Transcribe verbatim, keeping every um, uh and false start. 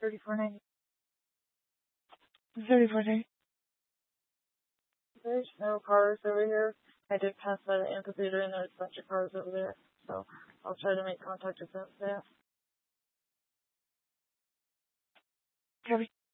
thirty-four ninety. thirty-four ninety. There's no cars over here. I did pass by the amphitheater and there's a bunch of cars over there. So I'll try to make contact with them. Yeah. Copy.